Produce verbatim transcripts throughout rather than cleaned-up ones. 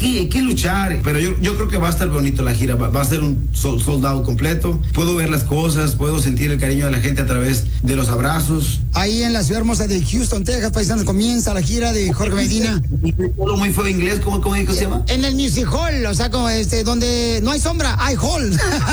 que, hay que luchar, pero yo, yo creo que va a estar bonito la gira, va, va a ser un sol, soldado completo, puedo ver las cosas, puedo sentir el cariño de la gente a través de los abrazos. Ahí en la ciudad hermosa de Houston, Texas, paisanos, comienza la gira de Jorge Medina. Muy fue inglés, ¿cómo, cómo dijo, se llama? En el Music Hall, o sea, como este, donde no hay sombra, hay hall.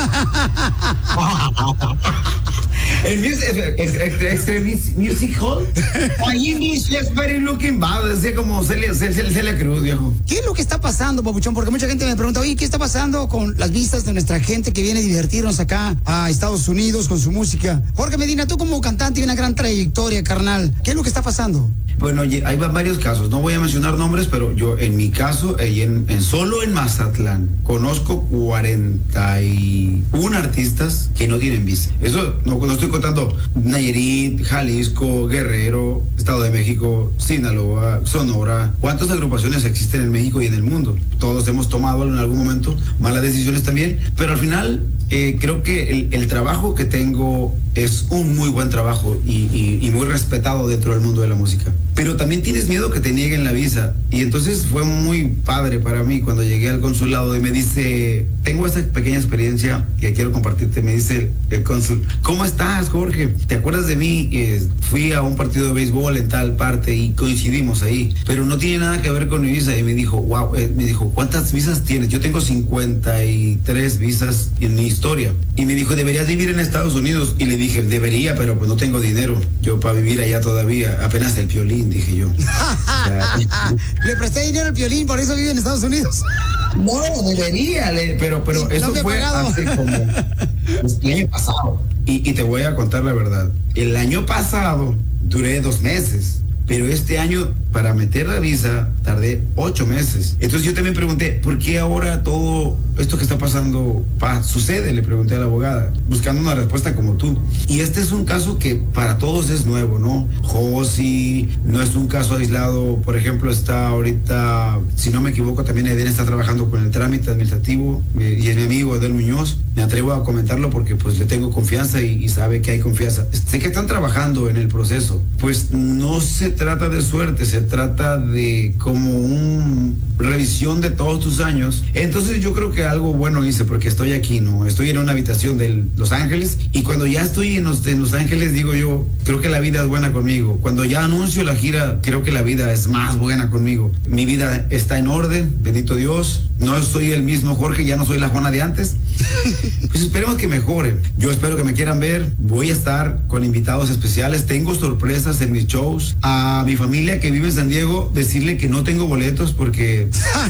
El Music, Extreme Music Hall. My English is very looking bad. Decía como Celia, Celia, Celia Cruz, viejo. ¿Qué es lo que está pasando, Papuchón? Porque mucha gente me pregunta, oye, ¿qué está pasando con las vistas de nuestra gente que viene a divertirnos acá a Estados Unidos con su música? Jorge Medina, tú como cantante y una gran trayectoria, carnal, ¿qué es lo que está pasando? Bueno, hay varios casos, no voy a mencionar nombres, pero yo en mi caso, en, en solo en Mazatlán, conozco cuarenta y uno artistas que no tienen visa. Eso no, no estoy contando Nayarit, Jalisco, Guerrero, Estado de México, Sinaloa, Sonora. ¿Cuántas agrupaciones existen en México y en el mundo? Todos hemos tomado en algún momento malas decisiones también, pero al final eh, creo que el, el trabajo que tengo es un muy buen trabajo y, y, y muy respetado dentro del mundo de la música. Pero también tienes miedo que te nieguen la visa. Y entonces fue muy padre para mí cuando llegué al consulado y me dice, tengo esta pequeña experiencia que quiero compartirte. Me dice el cónsul, ¿cómo estás, Jorge? ¿Te acuerdas de mí? Eh, fui a un partido de béisbol en tal parte y coincidimos ahí. Pero no tiene nada que ver con mi visa. Y me dijo, wow, eh, me dijo, ¿cuántas visas tienes? Yo tengo cincuenta y tres visas en mi historia. Y me dijo, deberías vivir en Estados Unidos. Y le dije, debería, pero pues no tengo dinero. Yo para vivir allá todavía, apenas el Piolín, dije yo. O sea, le presté dinero al Piolín, por eso vive en Estados Unidos. No, debería, le, pero, pero eso no fue pagado. hace como el año pasado. Y, y te voy a contar la verdad. El año pasado duré dos meses, pero este año para meter la visa tardé ocho meses. Entonces yo también pregunté, ¿por qué ahora todo esto que está pasando pa, sucede? Le pregunté a la abogada, buscando una respuesta como tú. Y este es un caso que para todos es nuevo, ¿no? Josi, no es un caso aislado. Por ejemplo, está ahorita, si no me equivoco, también Eden está trabajando con el trámite administrativo eh, y es mi amigo Edel Muñoz. Me atrevo a comentarlo porque pues le tengo confianza y, y sabe que hay confianza. Sé que están trabajando en el proceso. Pues no se trata de suerte, se trata de como una revisión de todos tus años. Entonces yo creo que algo bueno hice porque estoy aquí, ¿no? Estoy en una habitación de Los Ángeles y cuando ya estoy en Los, en Los Ángeles digo yo, creo que la vida es buena conmigo. Cuando ya anuncio la gira, creo que la vida es más buena conmigo. Mi vida está en orden, bendito Dios. No soy el mismo Jorge, ya no soy la Juana de antes. Pues esperemos que mejore. Yo espero que me quieran ver. Voy a estar con invitados especiales. Tengo sorpresas en mis shows. A mi familia que vive en San Diego, decirle que no tengo boletos porque...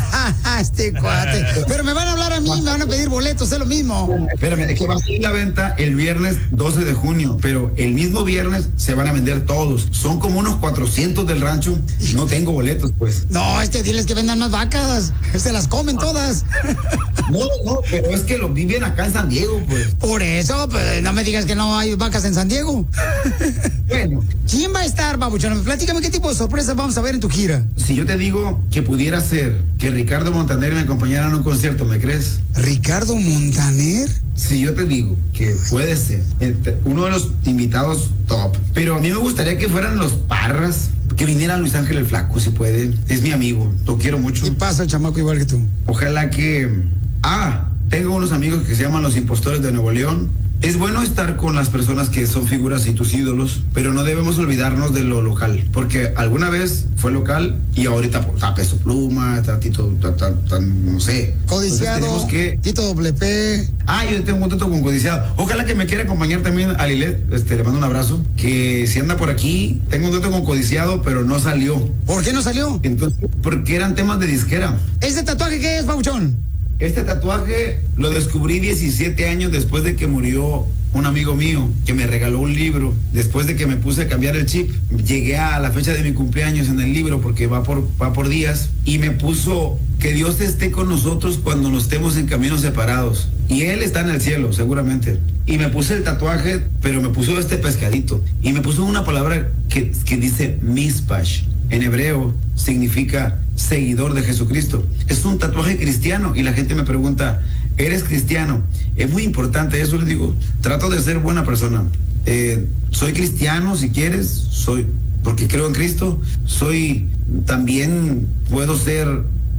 este cuate. Pero me van a hablar a mí, me van a pedir boletos, es lo mismo. Espérame, es que va a salir la venta el viernes doce de junio, pero el mismo viernes se van a vender todos. Son como unos cuatrocientos del rancho. No tengo boletos, pues. No, este, diles que vendan más vacas. Se las comen todas. No, no, pero es que lo viven acá en San Diego, pues. Por eso, pues, no me digas que no hay vacas en San Diego. Bueno. ¿Quién va a estar, babuchón? Platícame qué tipo de sorpresas vamos a ver en tu gira. Si yo te digo que pudiera ser que Ricardo Montaner me acompañara en un concierto, ¿me crees? ¿Ricardo Montaner? Si yo te digo que puede ser uno de los invitados top, pero a mí me gustaría que fueran los Parras, que viniera Luis Ángel el Flaco, si puede. Es mi amigo, lo quiero mucho. ¿Qué pasa, chamaco, igual que tú? Ojalá que... Ah, tengo unos amigos que se llaman Los Impostores de Nuevo León. Es bueno estar con las personas que son figuras y tus ídolos, pero no debemos olvidarnos de lo local, porque alguna vez fue local y ahorita pues, está Peso Pluma, está Tito, ta, ta, ta, no sé. Codiciado, que... Tito Doble P. Ah, yo tengo un contacto con Codiciado. Ojalá que me quiera acompañar también a Lilet, este, le mando un abrazo, que si anda por aquí, tengo un contacto con Codiciado, pero no salió. ¿Por qué no salió? Entonces, porque eran temas de disquera. ¿Ese tatuaje qué es, Pauchón? Este tatuaje lo descubrí diecisiete años después de que murió un amigo mío que me regaló un libro. Después de que me puse a cambiar el chip, llegué a la fecha de mi cumpleaños en el libro porque va por, va por días y me puso que Dios esté con nosotros cuando nos estemos en caminos separados. Y Él está en el cielo, seguramente. Y me puse el tatuaje, pero me puso este pescadito. Y me puso una palabra que, que dice Mishpash. En hebreo significa seguidor de Jesucristo. Es un tatuaje cristiano y la gente me pregunta, ¿eres cristiano? Es muy importante eso, les digo, trato de ser buena persona. Eh, soy cristiano si quieres, soy porque creo en Cristo. Soy, también puedo ser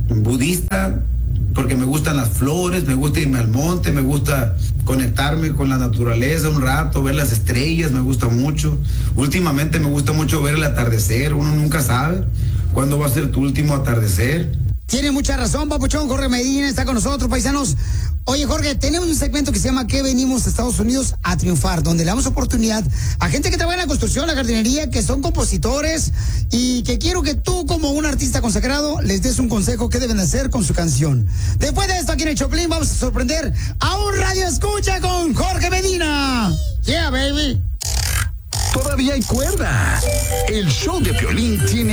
budista, porque me gustan las flores, me gusta irme al monte, me gusta conectarme con la naturaleza un rato, ver las estrellas, me gusta mucho. Últimamente me gusta mucho ver el atardecer, uno nunca sabe cuándo va a ser tu último atardecer. Tiene mucha razón, papuchón. Jorge Medina está con nosotros, paisanos. Oye, Jorge, tenemos un segmento que se llama ¿Qué venimos a Estados Unidos a triunfar? Donde le damos oportunidad a gente que trabaja en la construcción, la jardinería, que son compositores y que quiero que tú, como un artista consagrado, les des un consejo que deben hacer con su canción. Después de esto, aquí en el Choplin, vamos a sorprender a un radio escucha con Jorge Medina. Yeah, baby. Todavía hay cuerda. El show de Piolín tiene